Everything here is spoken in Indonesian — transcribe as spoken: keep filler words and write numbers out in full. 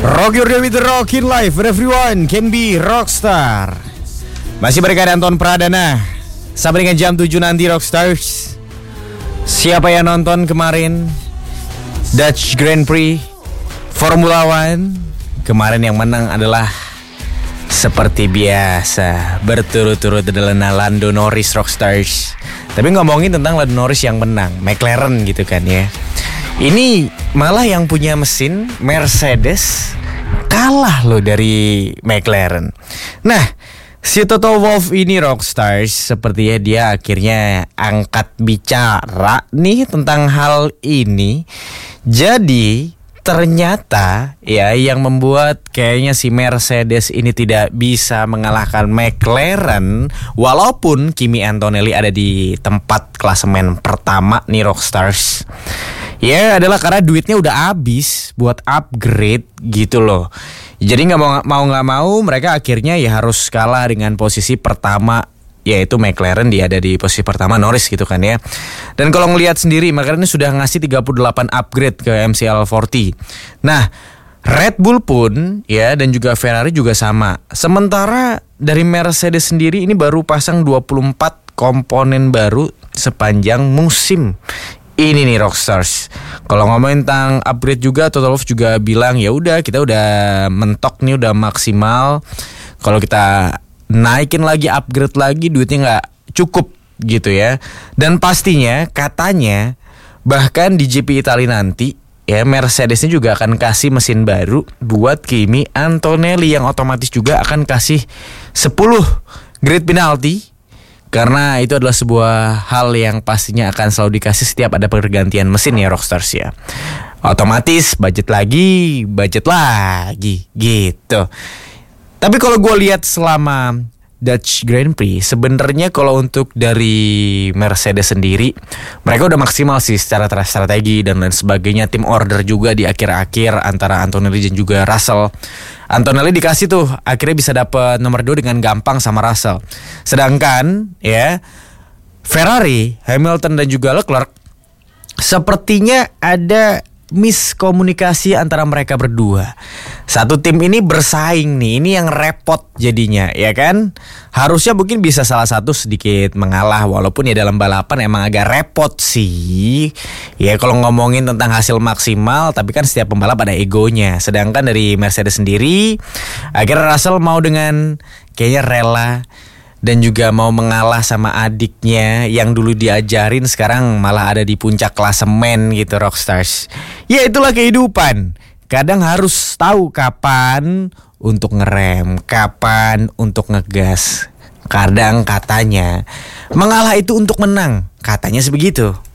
Rock your day with the Rockin' Life, where everyone can be rockstar. Masih berkata Anton Pradana. Sampai dengan jam tujuh nanti Rockstars. Siapa yang nonton kemarin Dutch Grand Prix Formula One? Kemarin yang menang adalah seperti biasa, berturut-turut adalah Lando Norris Rockstars. Tapi ngomongin tentang Lando Norris yang menang, McLaren gitu kan ya. Ini malah yang punya mesin Mercedes kalah loh dari McLaren. Nah, si Toto Wolff ini Rockstars sepertinya dia akhirnya angkat bicara nih tentang hal ini. Jadi ternyata ya yang membuat kayaknya si Mercedes ini tidak bisa mengalahkan McLaren walaupun Kimi Antonelli ada di tempat klasemen pertama nih Rockstars. Ya adalah karena duitnya udah habis buat upgrade gitu loh. Jadi nggak mau mau nggak mau mereka akhirnya ya harus kalah dengan posisi pertama, yaitu McLaren. Dia ada di posisi pertama, Norris gitu kan ya. Dan kalau ngelihat sendiri McLaren ini sudah ngasih tiga puluh delapan upgrade ke M C L empat puluh. Nah, Red Bull pun ya dan juga Ferrari juga sama. Sementara dari Mercedes sendiri ini baru pasang dua puluh empat komponen baru sepanjang musim ini nih Rockstars. Kalau ngomongin tentang upgrade juga, Toto Wolff juga bilang ya udah kita udah mentok nih, udah maksimal. Kalau kita naikin lagi, upgrade lagi, duitnya nggak cukup gitu ya. Dan pastinya katanya bahkan di G P Italia nanti ya Mercedesnya juga akan kasih mesin baru buat Kimi Antonelli yang otomatis juga akan kasih sepuluh grid penalti. Karena itu adalah sebuah hal yang pastinya akan selalu dikasih setiap ada pergantian mesin ya Rockstars ya. Otomatis budget lagi, budget lagi gitu. Tapi kalau gue lihat selama Dutch Grand Prix, sebenarnya kalau untuk dari Mercedes sendiri, mereka udah maksimal sih secara strategi dan lain sebagainya. Tim order juga di akhir-akhir antara Antonelli dan juga Russell. Antonelli dikasih tuh, akhirnya bisa dapet nomor dua dengan gampang sama Russell. Sedangkan ya Ferrari, Hamilton dan juga Leclerc sepertinya ada miskomunikasi antara mereka berdua. Satu tim ini bersaing nih, ini yang repot jadinya ya kan. Harusnya mungkin bisa salah satu sedikit mengalah, walaupun ya dalam balapan emang agak repot sih. Ya kalau ngomongin tentang hasil maksimal, tapi kan setiap pembalap ada egonya. Sedangkan dari Mercedes sendiri, akhirnya Russell mau dengan kayaknya rela dan juga mau mengalah sama adiknya yang dulu diajarin sekarang malah ada di puncak klasemen gitu Rockstars. Ya itulah kehidupan. Kadang harus tahu kapan untuk ngerem, kapan untuk ngegas. Kadang katanya mengalah itu untuk menang, katanya sebegitu.